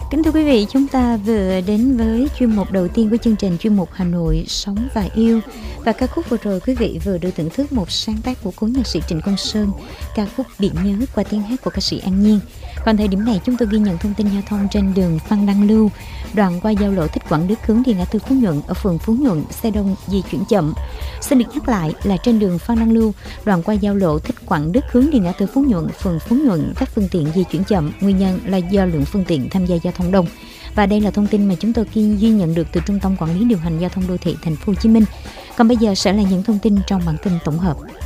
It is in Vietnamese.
Kính thưa quý vị, chúng ta vừa đến với chuyên mục đầu tiên của chương trình, chuyên mục Hà Nội Sống và Yêu. Và ca khúc vừa rồi quý vị vừa được thưởng thức một sáng tác của cố nhạc sĩ Trịnh Công Sơn, ca khúc Biển Nhớ qua tiếng hát của ca sĩ An Nhiên. Còn thời điểm này chúng tôi ghi nhận thông tin giao thông trên đường Phan Đăng Lưu, đoạn qua giao lộ Thích Quảng Đức hướng đi ngã tư Phú Nhuận ở phường Phú Nhuận, xe đông di chuyển chậm. Xin được nhắc lại là trên đường Phan Đăng Lưu, đoạn qua giao lộ Thích Quảng Đức hướng đi ngã tư Phú Nhuận, phường Phú Nhuận, các phương tiện di chuyển chậm, nguyên nhân là do lượng phương tiện tham gia giao thông đông. Và đây là thông tin mà chúng tôi ghi nhận được từ Trung tâm Quản lý điều hành giao thông đô thị Thành phố Hồ Chí Minh. Còn bây giờ sẽ là những thông tin trong bản tin tổng hợp.